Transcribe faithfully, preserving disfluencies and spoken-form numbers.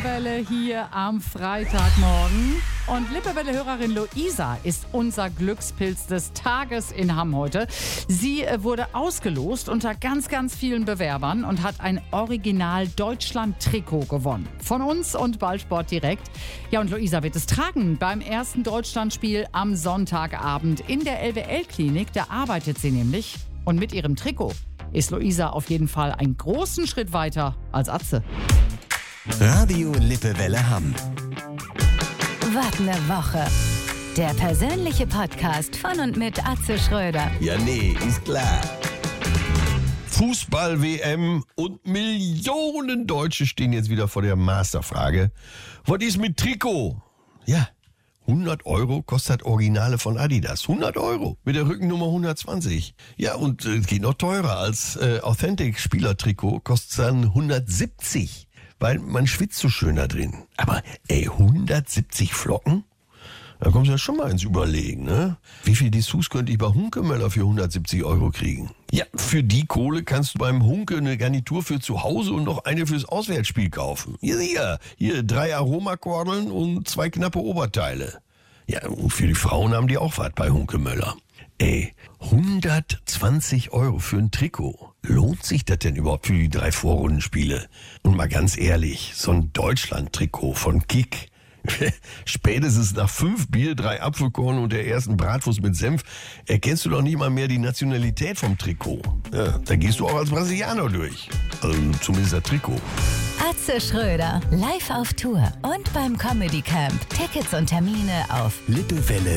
Lippewelle hier am Freitagmorgen. Und Lippewelle-Hörerin Luisa ist unser Glückspilz des Tages in Hamm heute. Sie wurde ausgelost unter ganz, ganz vielen Bewerbern und hat ein Original-Deutschland-Trikot gewonnen. Von uns und Ballsport direkt. Ja, und Luisa wird es tragen beim ersten Deutschlandspiel am Sonntagabend in der L W L-Klinik. Da arbeitet sie nämlich. Und mit ihrem Trikot ist Luisa auf jeden Fall einen großen Schritt weiter als Atze. Radio Lippewelle Hamm. Was ne Woche. Der persönliche Podcast von und mit Atze Schröder. Ja, nee, ist klar. Fußball-W M und Millionen Deutsche stehen jetzt wieder vor der Masterfrage. Was ist mit Trikot? Ja, hundert Euro kostet Originale von Adidas. hundert Euro mit der Rückennummer hundertzwanzig. Ja, und es äh, geht noch teurer als äh, Authentic-Spieler-Trikot, kostet dann hundertsiebzig. Weil man schwitzt so schön da drin. Aber ey, hundertsiebzig Flocken? Da kommst du ja schon mal ins Überlegen, ne? Wie viel Dessous könnte ich bei Hunkemöller für hundertsiebzig Euro kriegen? Ja, für die Kohle kannst du beim Hunke eine Garnitur für zu Hause und noch eine fürs Auswärtsspiel kaufen. Hier, hier, hier drei Aromakordeln und zwei knappe Oberteile. Ja, und für die Frauen haben die auch was bei Hunkemöller. Ey, hundertzwanzig Euro für ein Trikot. Lohnt sich das denn überhaupt für die drei Vorrundenspiele? Und mal ganz ehrlich, so ein Deutschland-Trikot von Kick. Spätestens nach fünf Bier, drei Apfelkorn und der ersten Bratwurst mit Senf erkennst du doch nicht mal mehr die Nationalität vom Trikot. Ja, da gehst du auch als Brasilianer durch. Also zumindest das Trikot. Atze Schröder, live auf Tour und beim Comedy Camp. Tickets und Termine auf Lippewelle.